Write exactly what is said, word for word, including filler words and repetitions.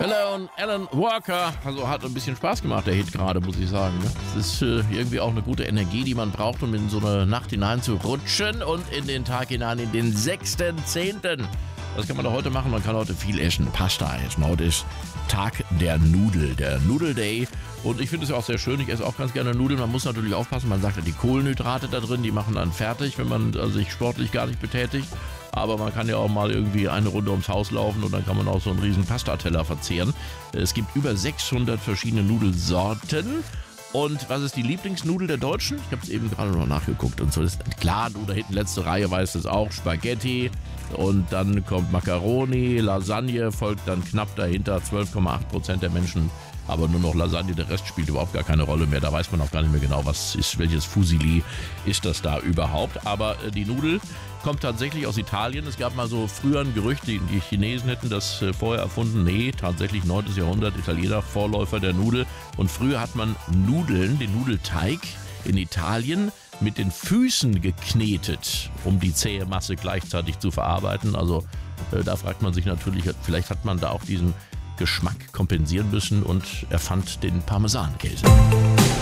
Alan, Alan Walker, also hat ein bisschen Spaß gemacht, der Hit gerade, muss ich sagen. Es ist äh, irgendwie auch eine gute Energie, die man braucht, um in so eine Nacht hinein zu rutschen und in den Tag hinein, in den sechsten zehnten Das kann man doch heute machen, man kann heute viel essen, Pasta essen. Heute ist Tag der Nudel, der Nudel-Day. Und ich finde es ja auch sehr schön, ich esse auch ganz gerne Nudeln. Man muss natürlich aufpassen, man sagt ja, die Kohlenhydrate da drin, die machen dann fertig, wenn man also sich sportlich gar nicht betätigt. Aber man kann ja auch mal irgendwie eine Runde ums Haus laufen und dann kann man auch so einen riesen Pastateller verzehren. Es gibt über sechshundert verschiedene Nudelsorten. Und was ist die Lieblingsnudel der Deutschen? Ich habe es eben gerade noch nachgeguckt. Und so ist klar, du da hinten letzte Reihe weißt es auch, Spaghetti. Und dann kommt Macaroni, Lasagne, folgt dann knapp dahinter, zwölf Komma acht Prozent der Menschen. Aber nur noch Lasagne, der Rest spielt überhaupt gar keine Rolle mehr. Da weiß man auch gar nicht mehr genau, was ist, welches Fusili ist das da überhaupt. Aber äh, die Nudel kommt tatsächlich aus Italien. Es gab mal so früher ein Gerücht, die, die Chinesen hätten das äh, vorher erfunden. Nee, tatsächlich neuntes Jahrhundert, Italiener, Vorläufer der Nudel. Und früher hat man Nudeln, den Nudelteig in Italien mit den Füßen geknetet, um die zähe Masse gleichzeitig zu verarbeiten. Also äh, da fragt man sich natürlich, vielleicht hat man da auch diesen Geschmack kompensieren müssen und erfand den Parmesankäse.